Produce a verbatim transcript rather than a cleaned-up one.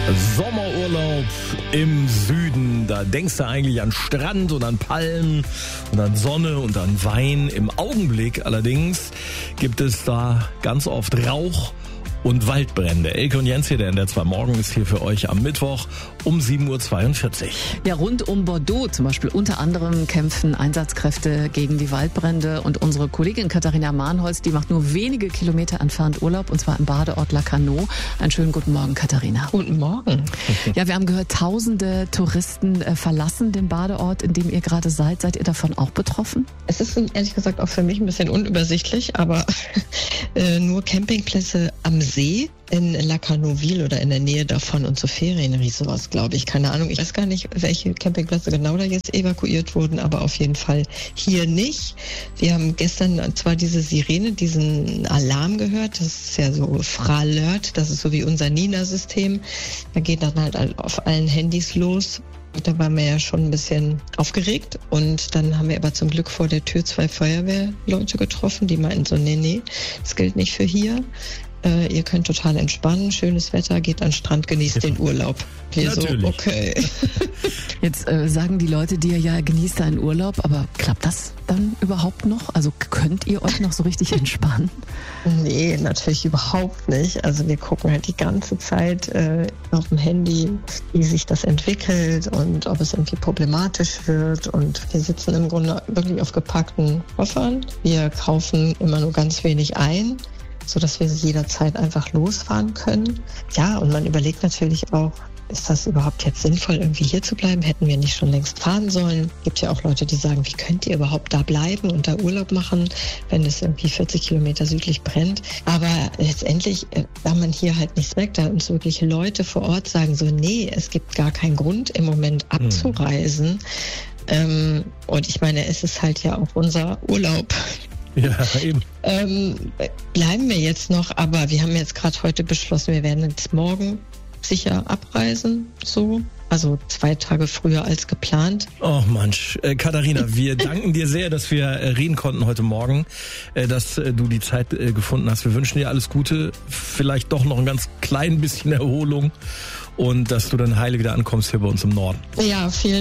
Sommerurlaub im Süden, da denkst du eigentlich an Strand und an Palmen und an Sonne und an Wein. Im Augenblick allerdings gibt es da ganz oft Rauch und Waldbrände. Elke und Jens hier, der in der zwei Morgen ist hier für euch am Mittwoch um sieben Uhr zweiundvierzig. Ja, rund um Bordeaux zum Beispiel unter anderem kämpfen Einsatzkräfte gegen die Waldbrände und unsere Kollegin Katharina Mahnholz, die macht nur wenige Kilometer entfernt Urlaub und zwar im Badeort Lacanau. Einen schönen guten Morgen, Katharina. Guten Morgen. Ja, wir haben gehört, tausende Touristen äh, verlassen den Badeort, in dem ihr gerade seid. Seid ihr davon auch betroffen? Es ist ehrlich gesagt auch für mich ein bisschen unübersichtlich, aber äh, nur Campingplätze am See in Lacanau-Ville oder in der Nähe davon und so Ferienresorts, glaube ich. Keine Ahnung, ich weiß gar nicht, welche Campingplätze genau da jetzt evakuiert wurden, aber auf jeden Fall hier nicht. Wir haben gestern zwar diese Sirene, diesen Alarm gehört, das ist ja so Fralert, das ist so wie unser Nina-System. Da geht dann halt auf allen Handys los. Da waren wir ja schon ein bisschen aufgeregt und dann haben wir aber zum Glück vor der Tür zwei Feuerwehrleute getroffen, die meinten so, nee, nee, das gilt nicht für hier. Äh, ihr könnt total entspannen, schönes Wetter, geht an den Strand, genießt den Urlaub. Wir Natürlich. so, okay. Jetzt äh, sagen die Leute dir ja, genießt deinen Urlaub, aber klappt das dann überhaupt noch? Also könnt ihr euch noch so richtig entspannen? Nee, natürlich überhaupt nicht. Also wir gucken halt die ganze Zeit äh, auf dem Handy, wie sich das entwickelt und ob es irgendwie problematisch wird. Und wir sitzen im Grunde wirklich auf gepackten Koffern. Wir kaufen immer nur ganz wenig ein, so dass wir jederzeit einfach losfahren können. Ja, und man überlegt natürlich auch, ist das überhaupt jetzt sinnvoll, irgendwie hier zu bleiben? Hätten wir nicht schon längst fahren sollen? Gibt ja auch Leute, die sagen, wie könnt ihr überhaupt da bleiben und da Urlaub machen, wenn es irgendwie vierzig Kilometer südlich brennt? Aber letztendlich, da man hier halt nichts merkt, da uns wirklich Leute vor Ort sagen so, nee, es gibt gar keinen Grund im Moment abzureisen. Mhm. Ähm, und ich meine, es ist halt ja auch unser Urlaub. Ja, eben. Ähm, bleiben wir jetzt noch, aber wir haben jetzt gerade heute beschlossen, wir werden jetzt morgen sicher abreisen, so. Also zwei Tage früher als geplant. Oh Mensch, äh, Katharina, wir danken dir sehr, dass wir äh, reden konnten heute Morgen, äh, dass äh, du die Zeit äh, gefunden hast. Wir wünschen dir alles Gute, vielleicht doch noch ein ganz klein bisschen Erholung und dass du dann heil wieder ankommst hier bei uns im Norden. Ja, vielen